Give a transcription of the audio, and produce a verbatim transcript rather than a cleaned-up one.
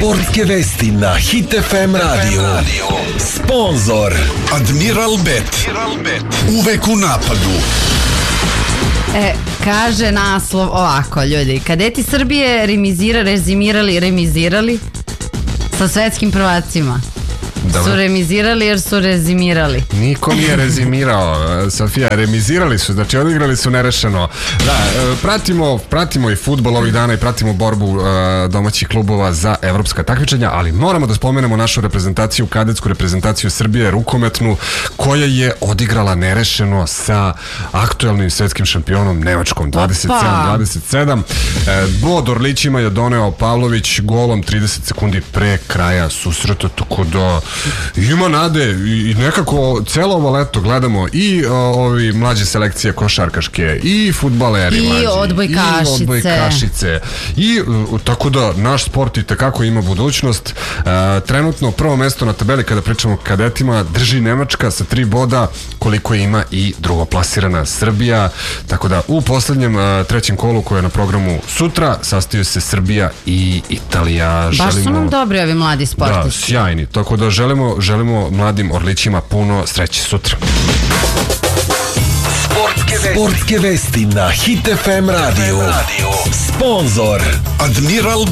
Sportske vesti na Hit F M radiju. Sponzor Admiral Bet. Uvek u napadu. E, kaže naslov ovako, ljudi. Kadeti Srbije remizira, rezimirali, remizirali sa svetskim prvacima. Dobar. Su remizirali jer su rezimirali. Niko nije rezimirao, Sofija, remizirali su, znači odigrali su nerešeno. Da, pratimo, pratimo i fudbal ovih dana i pratimo borbu uh, domaćih klubova za evropska takmičenja, ali moramo da spomenemo našu reprezentaciju, kadetsku reprezentaciju Srbije, rukometnu, koja je odigrala nerešeno sa aktuelnim svetskim šampionom Nemačkom, dvadeset sedam dvadeset sedam. E, bod Orlićima je doneo Pavlović golom trideset sekundi pre kraja susreta, tako da ima nade i nekako celo ovo leto gledamo i o, ovi mlađe selekcije košarkaške i fudbaleri i mlađi odbojkašice i odbojkašice i uh, tako da naš sport i tekako ima budućnost. Uh, trenutno prvo mesto na tabeli kada pričamo o kadetima drži Nemačka sa tri boda, koliko ima i drugoplasirana Srbija, tako da u poslednjem uh, trećem kolu koje je na programu sutra sastaju se Srbija i Italija. Baš želimo, su nam dobri ovi mladi sportisti. Da, sjajni, tako da želimo, želimo mladim Orlićima puno sreće sutra. Sportske vesti, Sportske vesti na Hit F M radiju. Sponzor Admiral